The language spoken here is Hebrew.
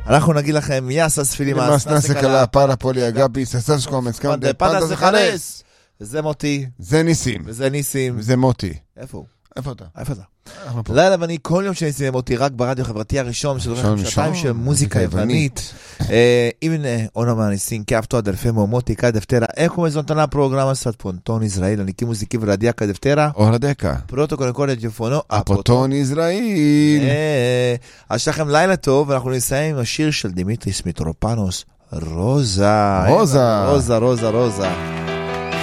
אנחנו נגיד לכם, יאסה ספילים, מסנסקלה, פארה פולי אגבי, סססקום, אסקנדה, פנדה זה חרס. זה מוטי. זה ניסים. וזה ניסים. וזה מוטי. איפה הוא? איפה אתה? איפה אתה? לילה ואני כל יום שניסים מוטי רק ברדיו חברתי הראשון, שעתיים של מוזיקה יוונית. הנה עונה ניסים, כאפתו הדלפי מומותי, כדפתרה, איך הוא מזונתנה הפרוגרמה ספונטון ישראל, הניקי מוזיקי ורדיה כדפתרה. אורדקה. פרוטוקול נקוד את יופונו. אפוטון ישראל. אז לכם לילה טוב, ואנחנו נסיים עם השיר של דימיטריס מיטרופנוס, רוזה. רוזה. רוזה, רוזה, רוזה.